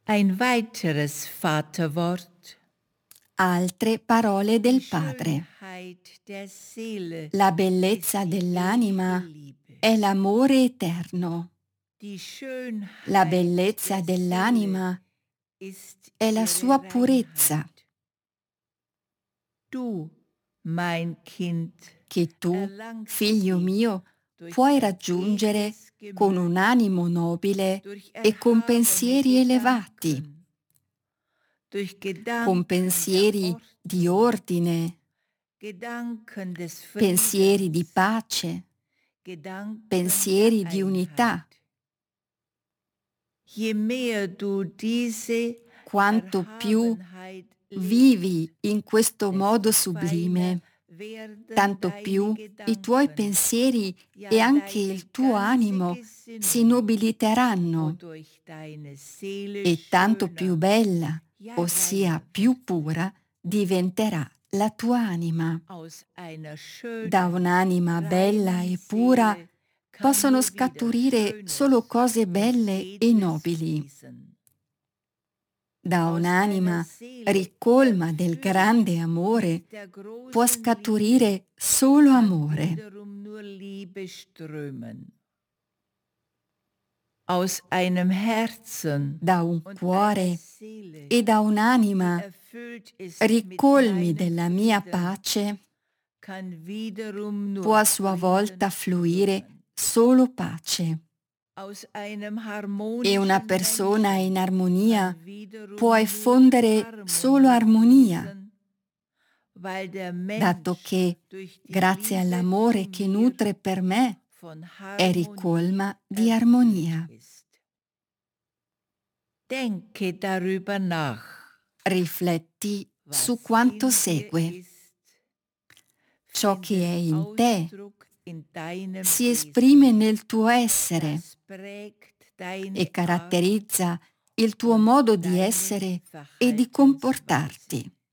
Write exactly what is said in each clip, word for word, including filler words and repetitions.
Ein weiteres Vaterwort. Altre parole Die del Padre. Schönheit der Seele La ist bellezza die ewige dell'anima Liebe. è l'amore eterno. Die La Schönheit bellezza der Seele dell'anima ist è la ihre sua purezza, Reinheit. Du, mein Kind, che tu, erlangst figlio sie mio, durch puoi ein raggiungere edles con un Gemüt, animo nobile durch e con erhabene pensieri elevati, Gedanken, durch con Gedanken der pensieri di Ordnung, ordine, Gedanken des pensieri di Friedens, pace, Gedanken pensieri der di unità. Einheit. Je mehr du diese Quanto più Erhabenheit vivi lebst, in questo modo desto feiner sublime, werden tanto deine più i tuoi Gedanken, pensieri e ja anche deine il tuo ganze animo si Gesinnung, nobiliteranno wodurch deine Seele e tanto più schöner, bella, ja ossia reiner più wird. pura, diventerà la tua anima. Aus einer Da schönen, un'anima bella reinen e pura Seele kann possono nur wieder scaturire solo Schönes cose und belle e Edles nobili. fließen. Da Aus einer un'anima Seele ricolma del erfüllt grande amore mit der può großen Liebe scaturire solo kann amore. wiederum nur Liebe strömen. Aus einem Herzen Da un und einer cuore Seele, e da die un'anima erfüllt ist mit ricolmi meinem della mia Frieden, pace kann wiederum può nur a sua volta Frieden fluire strömen. solo pace. Aus einem E una harmonischen persona in Menschen armonia kann può wiederum nur effondere solo Harmonie armonia, fließen, weil der dato Mensch che, durch die grazie Liebe zu all'amore che mir nutre per me, von è Harmonie ricolma di erfüllt armonia. ist. Denke darüber nach. Rifletti Was su quanto in dir segue. ist, Ciò che è findet in te Ausdruck in deinem si Wesen. esprime nel tuo essere Das prägt e deine Art caratterizza il tuo und modo di deine essere e di Verhaltensweise. comportarti.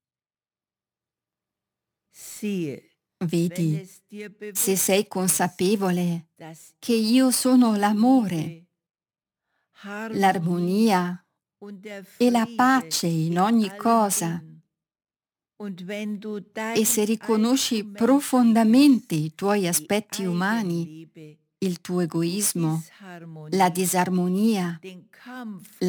Siehe, wenn Vedi, es dir se bewusst sei ist, consapevole dass che io sono l'amore, Liebe, Harmonie l'armonia und der e la Friede pace in in ogni allem cosa, bin. Und wenn du e se dein riconosci Allzumenschliches, profondamente i tuoi die aspetti umani, Eigenliebe, il tuo die egoismo, la Disharmonie, disarmonia, den Kampf